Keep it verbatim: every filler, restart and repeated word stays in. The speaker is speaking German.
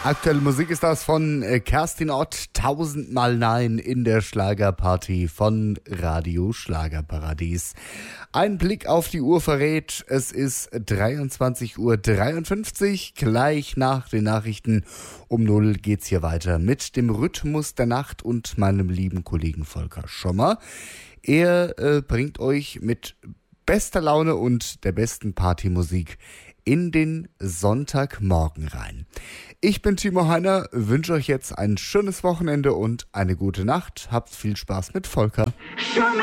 Aktuelle Musik ist das von äh, Kerstin Ott, tausendmal Nein in der Schlagerparty von Radio Schlagerparadies. Ein Blick auf die Uhr verrät, es ist dreiundzwanzig Uhr dreiundfünfzig, gleich nach den Nachrichten um null geht's hier weiter mit dem Rhythmus der Nacht und meinem lieben Kollegen Volker Schommer. Er äh, bringt euch mit bester Laune und der besten Partymusik in den Sonntagmorgen rein. Ich bin Timo Heiner, wünsche euch jetzt ein schönes Wochenende und eine gute Nacht. Habt viel Spaß mit Volker.